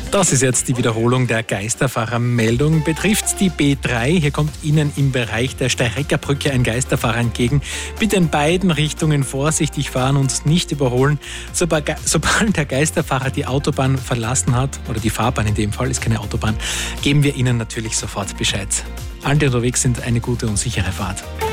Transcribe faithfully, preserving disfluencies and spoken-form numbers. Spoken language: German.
Das ist jetzt die Wiederholung der Geisterfahrermeldung. Betrifft die B drei. Hier kommt Ihnen im Bereich der Steireckerbrücke ein Geisterfahrer entgegen. Bitte in beiden Richtungen vorsichtig fahren und nicht überholen. Sobald der Geisterfahrer die Autobahn verlassen hat, oder die Fahrbahn in dem Fall, ist keine Autobahn, geben wir Ihnen natürlich sofort Bescheid. Allen, die unterwegs sind, eine gute und sichere Fahrt.